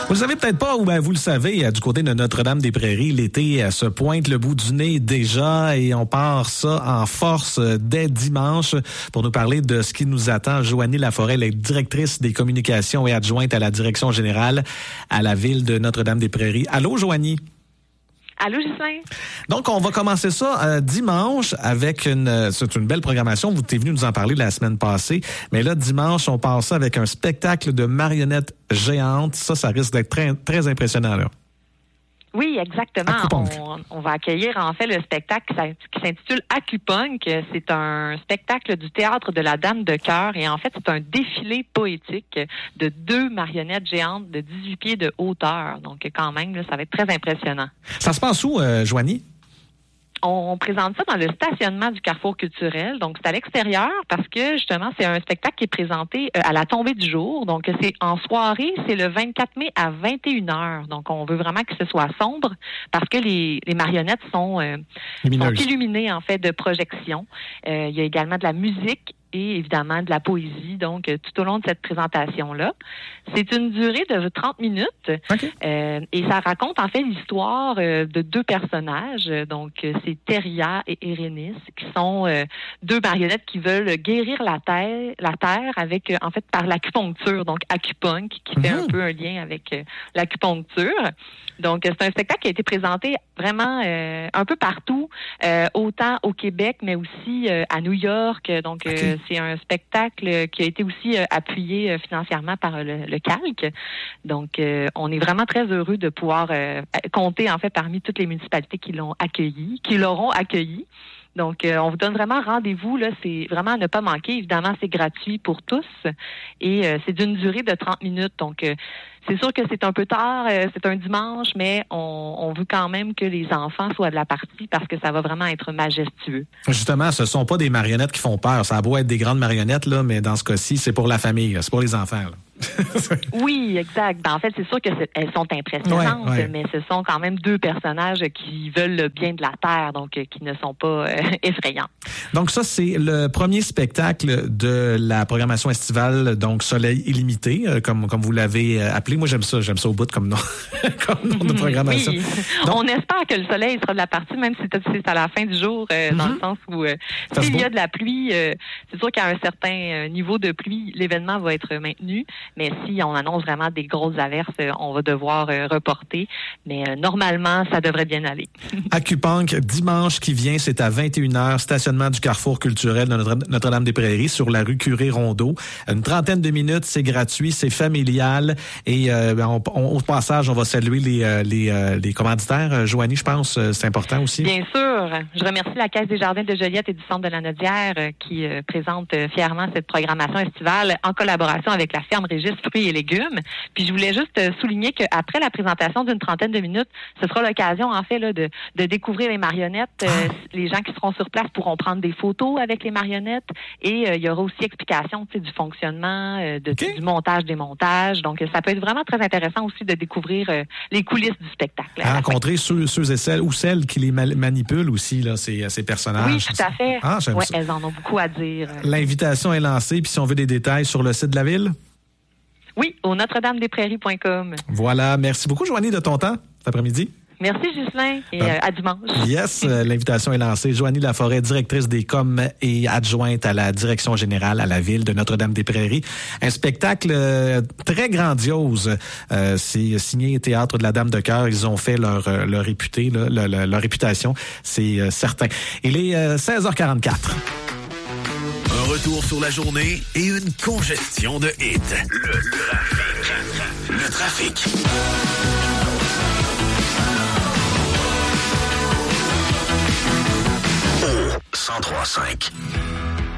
Vous le savez peut-être pas, ou bien vous le savez, du côté de Notre-Dame-des-Prairies, l'été se pointe le bout du nez déjà et on part ça en force dès dimanche pour nous parler de ce qui nous attend. Joanie Laforêt, elle est directrice des communications et adjointe à la direction générale à la ville de Notre-Dame-des-Prairies. Allô, Joanie? Allô, Ghislain? Donc, on va commencer ça dimanche avec c'est une belle programmation. Vous êtes venu nous en parler la semaine passée. Mais là, dimanche, on part ça avec un spectacle de marionnettes géantes. Ça risque d'être très, très impressionnant, là. Oui, exactement. On va accueillir en fait le spectacle qui s'intitule Acupunk. C'est un spectacle du théâtre de la Dame de Cœur et en fait c'est un défilé poétique de 2 marionnettes géantes de 18 pieds de hauteur. Donc quand même, là, ça va être très impressionnant. Ça se passe où, Joanie? On présente ça dans le stationnement du Carrefour culturel. Donc, c'est à l'extérieur parce que, justement, c'est un spectacle qui est présenté à la tombée du jour. Donc, c'est en soirée, c'est le 24 mai à 21h. Donc, on veut vraiment que ce soit sombre parce que les marionnettes sont illuminées, en fait, de projection. Il y a également de la musique et évidemment de la poésie, donc tout au long de cette présentation-là. C'est une durée de 30 minutes. Okay. Et ça raconte en fait l'histoire de 2 personnages. Donc, c'est Teria et Erénis, qui sont 2 marionnettes qui veulent guérir la terre avec, en fait, par l'acupuncture. Donc, Acupunk, qui fait un peu un lien avec l'acupuncture. Donc, c'est un spectacle qui a été présenté vraiment un peu partout, autant au Québec, mais aussi à New York. Donc, c'est un spectacle qui a été aussi appuyé financièrement par le Calque. Donc, on est vraiment très heureux de pouvoir compter, en fait, parmi toutes les municipalités qui l'auront accueilli. Donc, on vous donne vraiment rendez-vous, là, c'est vraiment à ne pas manquer. Évidemment, c'est gratuit pour tous et c'est d'une durée de 30 minutes. Donc, c'est sûr que c'est un peu tard, c'est un dimanche, mais on veut quand même que les enfants soient de la partie parce que ça va vraiment être majestueux. Justement, ce sont pas des marionnettes qui font peur. Ça a beau être des grandes marionnettes, là, mais dans ce cas-ci, c'est pour la famille, c'est pour les enfants, là. Oui, exact. Ben, en fait, c'est sûr qu'elles sont impressionnantes, mais ce sont quand même 2 personnages qui veulent le bien de la Terre, donc qui ne sont pas effrayants. Donc ça, c'est le premier spectacle de la programmation estivale, donc Soleil illimité, comme vous l'avez appelé. Moi, j'aime ça au bout comme nom, comme nom de programmation. Oui. Donc, on espère que le soleil sera de la partie, même si c'est à la fin du jour, dans le sens où s'il y a de la pluie, c'est sûr qu'à un certain niveau de pluie, l'événement va être maintenu. Mais si on annonce vraiment des grosses averses, on va devoir reporter. Mais normalement, ça devrait bien aller. Acupunk, dimanche qui vient, c'est à 21h, stationnement du Carrefour culturel de Notre-Dame-des-Prairies sur la rue Curé-Rondeau. Une 30aine de minutes, c'est gratuit, c'est familial. Et au passage, on va saluer les commanditaires. Joanie, je pense, c'est important aussi. Bien sûr. Je remercie la Caisse des Jardins de Joliette et du Centre de la Nodière qui présente fièrement cette programmation estivale en collaboration avec la ferme Régis Fruits et Légumes. Puis je voulais juste souligner qu'après la présentation d'une 30aine de minutes, ce sera l'occasion, en fait, là, de découvrir les marionnettes. Les gens qui seront sur place pourront prendre des photos avec les marionnettes et il y aura aussi explication du fonctionnement, du montage-démontage. Donc, ça peut être vraiment très intéressant aussi de découvrir les coulisses du spectacle. À rencontrer ceux et celles qui les manipulent aussi, là, ces personnages. Oui, tout à fait. Ouais, elles en ont beaucoup à dire. L'invitation est lancée, puis si on veut des détails sur le site de la ville? Oui, au notre-dame-des-prairies.com. Voilà. Merci beaucoup, Joanie, de ton temps cet après-midi. Merci, Ghislain, et à dimanche. Yes, l'invitation est lancée. Joanie Laforêt, directrice des coms et adjointe à la direction générale à la ville de Notre-Dame-des-Prairies. Un spectacle très grandiose. C'est signé Théâtre de la Dame de Cœur. Ils ont fait leur réputation, c'est certain. Il est 16h44. Un retour sur la journée et une congestion de hits. Le trafic. Au 103.5.